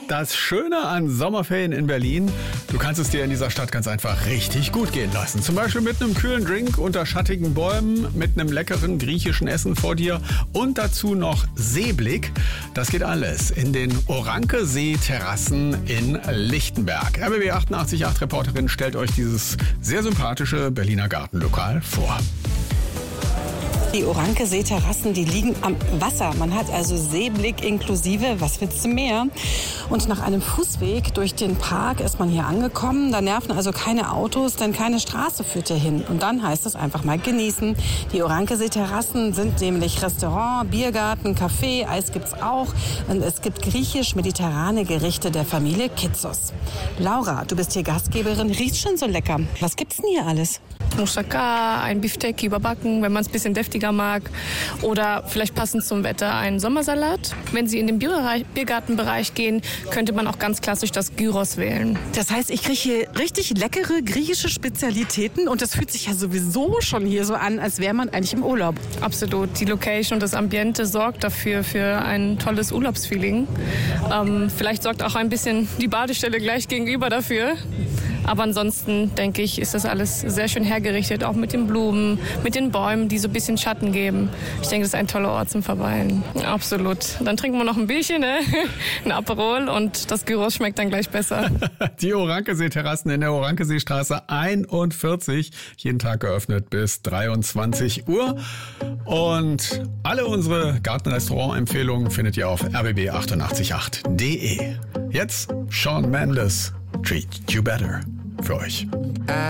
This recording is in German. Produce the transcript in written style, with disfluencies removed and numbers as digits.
Das Schöne an Sommerferien in Berlin, du kannst es dir in dieser Stadt ganz einfach richtig gut gehen lassen. Zum Beispiel mit einem kühlen Drink unter schattigen Bäumen, mit einem leckeren griechischen Essen vor dir und dazu noch Seeblick. Das geht alles in den Orankesee-Terrassen in Lichtenberg. RBB 88.8 Reporterin stellt euch dieses sehr sympathische Berliner Gartenlokal vor. Die Orankesee-Terrassen, die liegen am Wasser. Man hat also Seeblick inklusive. Was willst du mehr? Und nach einem Fußweg durch den Park ist man hier angekommen. Da nerven also keine Autos, denn keine Straße führt hier hin. Und dann heißt es einfach mal genießen. Die Orankesee-Terrassen sind nämlich Restaurant, Biergarten, Café, Eis gibt's auch. Und es gibt griechisch-mediterrane Gerichte der Familie Kitsos. Laura, du bist hier Gastgeberin. Riecht schon so lecker. Was gibt's denn hier alles? Moussaka, ein Beefsteak überbacken, wenn man es ein bisschen deftiger mag. Oder vielleicht passend zum Wetter einen Sommersalat. Wenn Sie in den Biergartenbereich gehen, könnte man auch ganz klassisch das Gyros wählen. Das heißt, ich kriege hier richtig leckere griechische Spezialitäten und das fühlt sich ja sowieso schon hier so an, als wäre man eigentlich im Urlaub. Absolut. Die Location und das Ambiente sorgt dafür für ein tolles Urlaubsfeeling. Vielleicht sorgt auch ein bisschen die Badestelle gleich gegenüber dafür. Aber ansonsten, denke ich, ist das alles sehr schön hergerichtet, auch mit den Blumen, mit den Bäumen, die so ein bisschen Schatten geben. Ich denke, das ist ein toller Ort zum Verweilen. Absolut. Dann trinken wir noch ein Bierchen, ne? Ein Aperol und das Gyros schmeckt dann gleich besser. Die Orankesee-Terrassen in der Orankeseestraße 41, jeden Tag geöffnet bis 23 Uhr. Und alle unsere Gartenrestaurant-Empfehlungen findet ihr auf rbb888.de. Jetzt Shawn Mendes, Treat You Better für euch.